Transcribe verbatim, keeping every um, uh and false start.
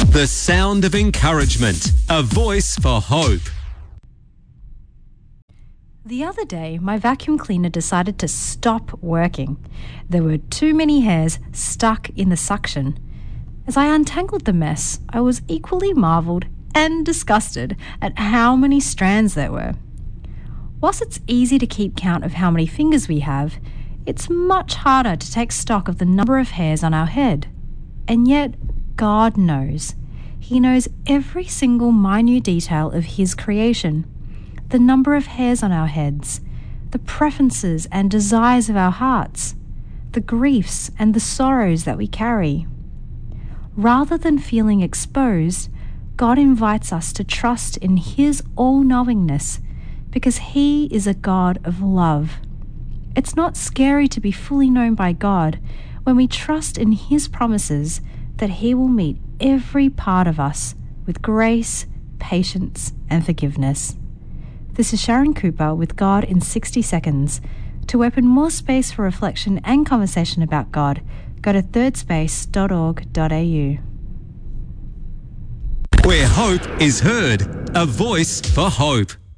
The sound of encouragement. A voice for hope. The other day, my vacuum cleaner decided to stop working. There were too many hairs stuck in the suction. As I untangled the mess, I was equally marvelled and disgusted at how many strands there were. Whilst it's easy to keep count of how many fingers we have, it's much harder to take stock of the number of hairs on our head. And yet, God knows. He knows every single minute detail of His creation. The number of hairs on our heads, the preferences and desires of our hearts, the griefs and the sorrows that we carry. Rather than feeling exposed, God invites us to trust in His all-knowingness because He is a God of love. It's not scary to be fully known by God when we trust in His promises that He will meet every part of us with grace, patience, and forgiveness. This is Sharon Cooper with God in sixty seconds. To open more space for reflection and conversation about God, go to third space dot org dot a u. Where hope is heard. A voice for hope.